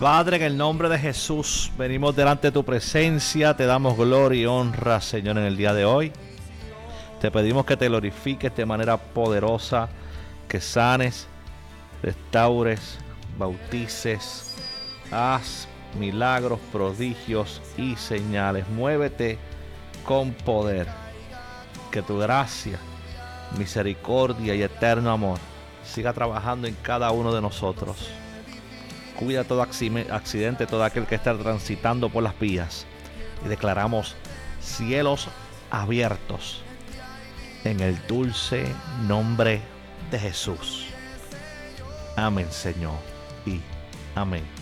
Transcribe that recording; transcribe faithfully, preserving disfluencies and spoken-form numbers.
Padre, en el nombre de Jesús, venimos delante de tu presencia, te damos gloria y honra, Señor, en el día de hoy. Te pedimos que te glorifiques de manera poderosa, que sanes, restaures, bautices, haz milagros, prodigios y señales. Muévete con poder, que tu gracia, misericordia y eterno amor siga trabajando en cada uno de nosotros. Cuida todo accidente, todo aquel que está transitando por las vías. Y declaramos cielos abiertos en el dulce nombre de Jesús. Amén, Señor, y amén.